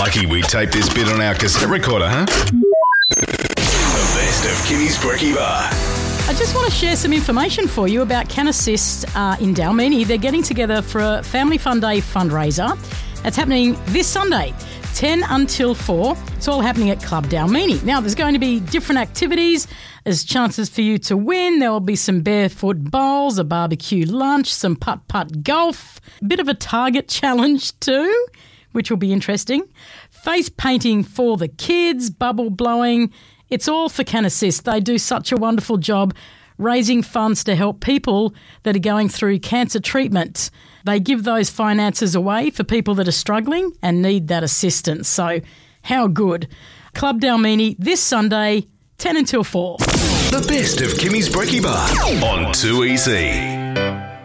Lucky we taped this bit on our cassette recorder, huh? The best of Kimmy's Brekkie Bar. I just want to share some information for you about Can Assist in Dalmeny. They're getting together for a Family Fun Day fundraiser. That's happening this Sunday, 10 until 4. It's all happening at Club Dalmeny. Now, there's going to be different activities. There's chances for you to win. There will be some barefoot bowls, a barbecue lunch, some putt-putt golf, a bit of a target challenge too, which will be interesting. Face painting for the kids, bubble blowing. It's all for Can Assist. They do such a wonderful job raising funds to help people that are going through cancer treatment. They give those finances away for people that are struggling and need that assistance. So how good. Club Dalmeny this Sunday, 10 until 4. The best of Kimmy's Brekkie Bar on 2EC.